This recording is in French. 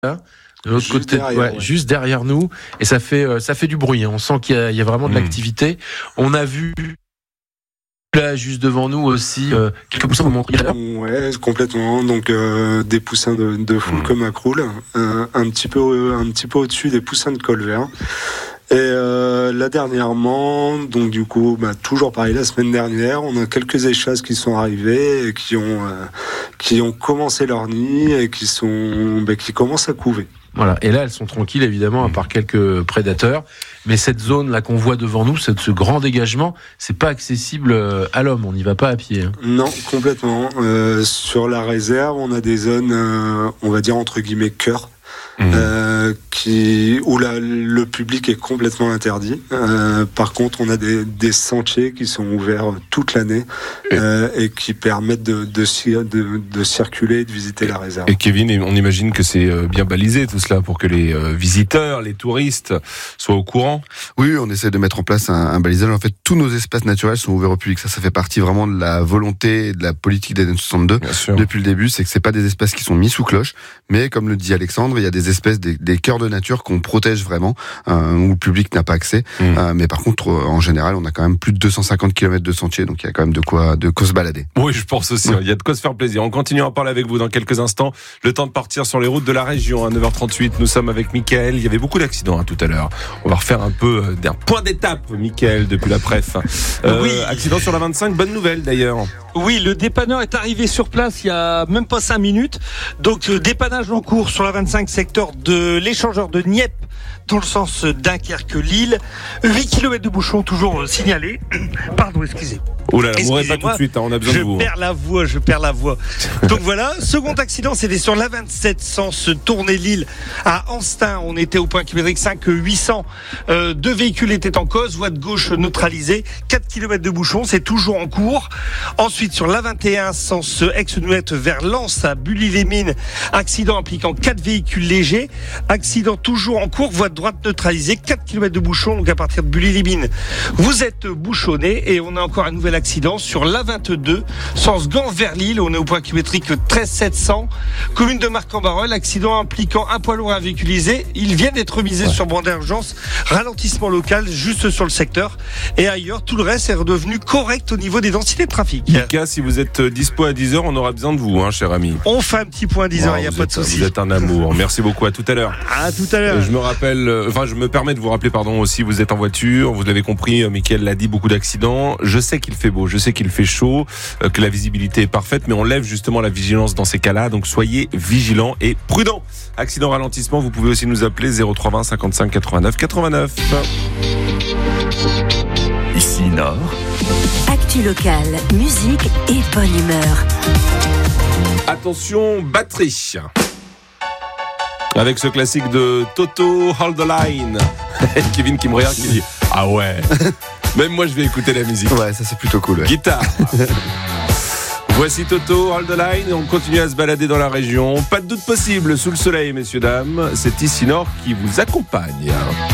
De l'autre côté, juste derrière nous, et ça fait du bruit. On sent qu'il y a vraiment de l'activité. On a vu là juste devant nous aussi quelques poussins, vous montrez là. Ouais, complètement. Donc des poussins de foule comme à Croul, un petit peu au-dessus des poussins de Colvert. Et là dernièrement, donc du coup, toujours pareil, la semaine dernière, on a quelques échasses qui sont arrivées et qui ont commencé leur nid et qui commencent à couver. Voilà. Et là, elles sont tranquilles, évidemment, à part quelques prédateurs. Mais cette zone là qu'on voit devant nous, ce grand dégagement, c'est pas accessible à l'homme. On n'y va pas à pied. Non, complètement. Sur la réserve, on a des zones, on va dire entre guillemets cœur. Où le public est complètement interdit. Par contre, on a des sentiers qui sont ouverts toute l'année et qui permettent de circuler et de visiter la réserve. Et Kevin, on imagine que c'est bien balisé tout cela pour que les visiteurs, les touristes soient au courant. Oui, on essaie de mettre en place un balisage. En fait, tous nos espaces naturels sont ouverts au public. Ça fait partie vraiment de la volonté et de la politique d'Eden 62 depuis le début. C'est que c'est pas des espaces qui sont mis sous cloche, mais comme le dit Alexandre, il y a des espèces, des cœurs de nature qu'on protège vraiment, où le public n'a pas accès. Mais par contre, en général, on a quand même plus de 250 km de sentiers, donc il y a quand même de quoi se balader. Oui, je pense aussi. Il y a de quoi se faire plaisir. On continue à parler avec vous dans quelques instants. Le temps de partir sur les routes de la région. À 9h38, nous sommes avec Mickaël. Il y avait beaucoup d'accidents tout à l'heure. On va refaire un peu d'un point d'étape, Mickaël, depuis la PREF. Oui. Accident sur la 25, bonne nouvelle d'ailleurs. Oui, le dépanneur est arrivé sur place il y a même pas 5 minutes. Donc dépannage en cours sur la 25 secteur de l'échangeur de Nieppe dans le sens Dunkerque-Lille. 8 km de bouchons toujours signalés. Pardon, excusez. Oh là là, mourrez pas tout de suite, on a besoin de vous. Je perds la voix. Donc voilà, second accident, c'était sur la 27 sens Tournai-Lille à Anstein. On était au point kilométrique 5 800. 2 véhicules étaient en cause, voie de gauche neutralisée. 4 km de bouchons, c'est toujours en cours. Ensuite, sur la 21 sens Aix-Nouette vers Lens à Bully-les-Mines, accident impliquant 4 véhicules légers. Accident toujours en cours, voie de droite neutralisée. 4 km de bouchons, donc à partir de Bully-les-Mines. Vous êtes bouchonné et on a encore un nouvel accident sur l'A22, sens Gand vers Lille. On est au point kilométrique 13 700, commune de Marc-en-Barœul. Accident impliquant un poids lourd et un véhicule usé. Il vient d'être misé sur bande d'urgence. Ralentissement local juste sur le secteur. Et ailleurs, tout le reste est redevenu correct au niveau des densités de trafic. Mika, si vous êtes dispo à 10h, on aura besoin de vous, cher ami. On fait un petit point à 10h, il n'y a pas de souci. Vous êtes un amour. Merci beaucoup, à tout à l'heure. À tout à l'heure. Je me permets de vous rappeler, aussi, vous êtes en voiture, vous l'avez compris, Mickaël l'a dit, beaucoup d'accidents. Je sais qu'il fait beau, je sais qu'il fait chaud, que la visibilité est parfaite, mais on lève justement la vigilance dans ces cas-là, donc soyez vigilants et prudents. Accident, ralentissement, vous pouvez aussi nous appeler 0320 55 89 89. Ici Nord. Actu local, musique et bonne humeur. Attention, batterie. Avec ce classique de Toto, Hold the Line. Kevin qui me regarde, qui dit « Ah ouais !» Même moi, je vais écouter la musique. Ouais, ça c'est plutôt cool. Ouais. Guitare. Voici Toto, Hold the Line. On continue à se balader dans la région. Pas de doute possible, sous le soleil, messieurs, dames. C'est Ici Nord qui vous accompagne.